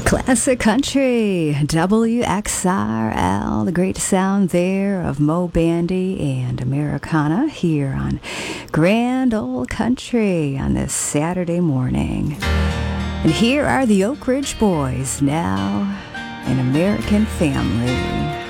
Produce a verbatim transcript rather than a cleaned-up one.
Classic Country, W X R L, the great sound there of Mo Bandy and Americana here on Grand Old Country on this Saturday morning. And here are the Oak Ridge Boys now, an American Family.